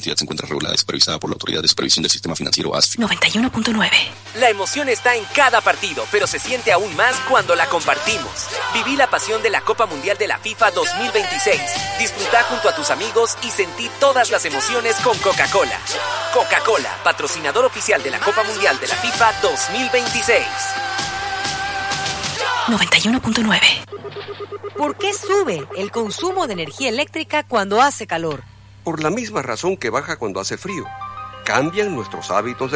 entidad se encuentra regulada y supervisada por la Autoridad de Supervisión del Sistema Financiero ASFI. 91.9. La emoción está en cada partido, pero se siente aún más cuando la compartimos. Viví la pasión de la Copa Mundial de la FIFA 2026. Disfruta junto a tus amigos y sentí todas las emociones con Coca-Cola. Coca-Cola, patrocinador oficial de la Copa Mundial de la FIFA 2026. 91.9. ¿Por qué sube el consumo de energía eléctrica cuando hace calor? Por la misma razón que baja cuando hace frío. Cambian nuestros hábitos de